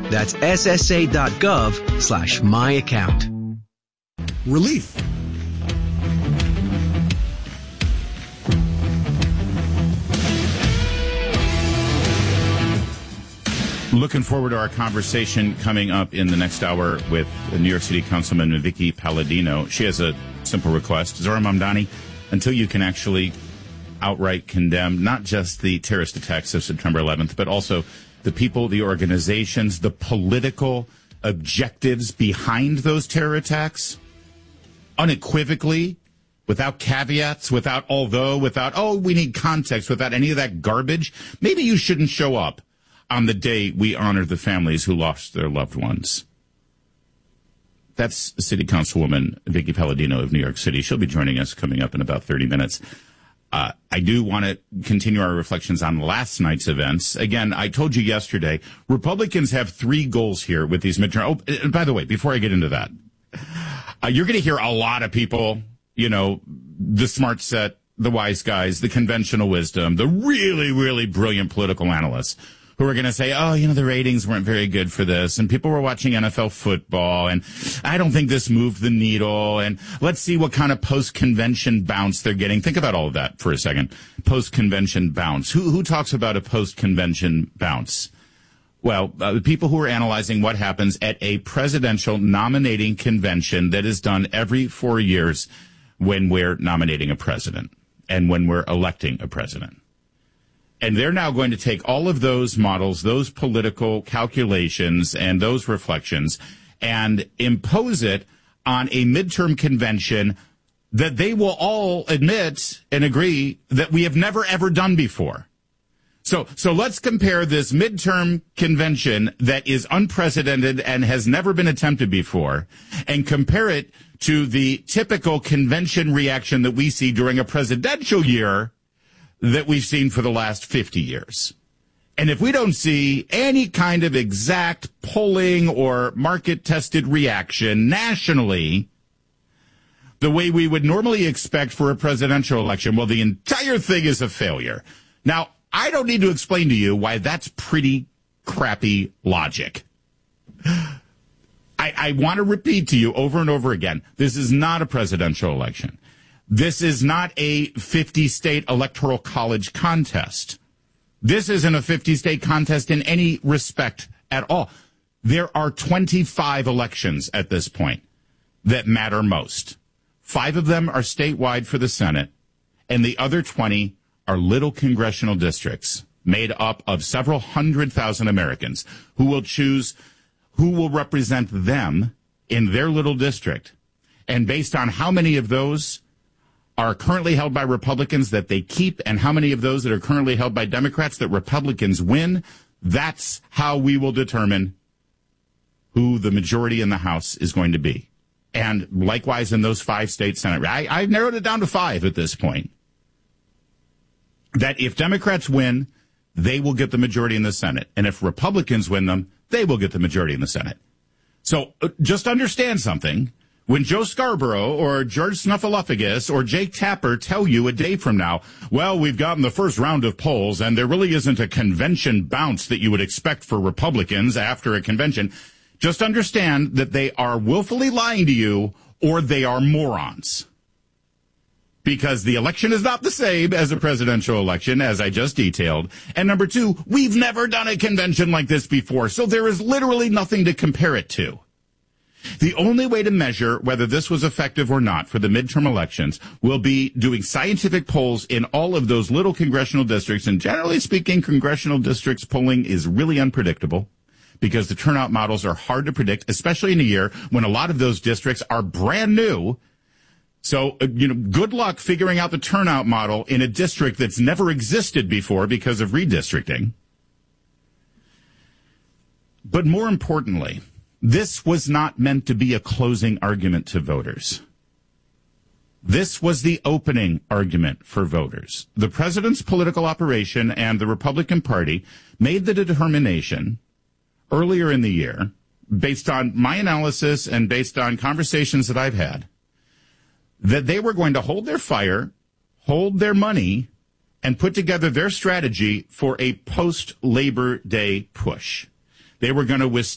That's ssa.gov/myaccount. Relief. Looking forward to our conversation coming up in the next hour with New York City Councilman Vicky Palladino. She has a simple request. Zohran Mamdani, until you can actually outright condemn not just the terrorist attacks of September 11th, but also the people, the organizations, the political objectives behind those terror attacks, unequivocally, without caveats, without although, without, we need context, without any of that garbage, maybe you shouldn't show up on the day we honor the families who lost their loved ones. That's City Councilwoman Vicky Palladino of New York City. She'll be joining us coming up in about 30 minutes. I do want to continue our reflections on last night's events. Again, I told you yesterday, Republicans have three goals here with these midterm. Oh, by the way, before I get into that, you're going to hear a lot of people, the smart set, the wise guys, the conventional wisdom, the really, really brilliant political analysts who are going to say, the ratings weren't very good for this, and people were watching NFL football, and I don't think this moved the needle, and let's see what kind of post-convention bounce they're getting. Think about all of that for a second. Post-convention bounce. Who talks about a post-convention bounce? Well, people who are analyzing what happens at a presidential nominating convention that is done every 4 years when we're nominating a president and when we're electing a president. And they're now going to take all of those models, those political calculations, and those reflections and impose it on a midterm convention that they will all admit and agree that we have never, ever done before. So let's compare this midterm convention that is unprecedented and has never been attempted before and compare it to the typical convention reaction that we see during a presidential year that we've seen for the last 50 years. And if we don't see any kind of exact polling or market-tested reaction nationally, the way we would normally expect for a presidential election, well, the entire thing is a failure. Now, I don't need to explain to you why that's pretty crappy logic. I want to repeat to you over and over again, this is not a presidential election. This is not a 50-state electoral college contest. This isn't a 50-state contest in any respect at all. There are 25 elections at this point that matter most. 5 of them are statewide for the Senate, and the other 20 are little congressional districts made up of several 100,000 Americans who will choose who will represent them in their little district. And based on how many of those are currently held by Republicans that they keep and how many of those that are currently held by Democrats that Republicans win, that's how we will determine who the majority in the House is going to be. And likewise in those 5 state Senate. I've narrowed it down to 5 at this point. That if Democrats win, they will get the majority in the Senate. And if Republicans win them, they will get the majority in the Senate. So just understand something. When Joe Scarborough or George Snuffleupagus or Jake Tapper tell you a day from now, well, we've gotten the first round of polls and there really isn't a convention bounce that you would expect for Republicans after a convention, just understand that they are willfully lying to you or they are morons. Because the election is not the same as a presidential election, as I just detailed. And number 2, we've never done a convention like this before, so there is literally nothing to compare it to. The only way to measure whether this was effective or not for the midterm elections will be doing scientific polls in all of those little congressional districts. And generally speaking, congressional districts polling is really unpredictable because the turnout models are hard to predict, especially in a year when a lot of those districts are brand new. So, good luck figuring out the turnout model in a district that's never existed before because of redistricting. But more importantly, this was not meant to be a closing argument to voters. This was the opening argument for voters. The president's political operation and the Republican Party made the determination earlier in the year, based on my analysis and based on conversations that I've had, that they were going to hold their fire, hold their money, and put together their strategy for a post-Labor Day push. They were going to withstand